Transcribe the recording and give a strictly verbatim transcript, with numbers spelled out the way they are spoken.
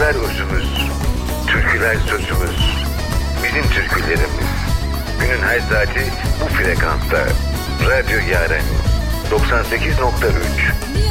Şarkılar özümüz, türküler sözümüz. Bizim türkülerimiz. Günün her saati bu frekansta. Radyo Yaren doksan sekiz nokta üç.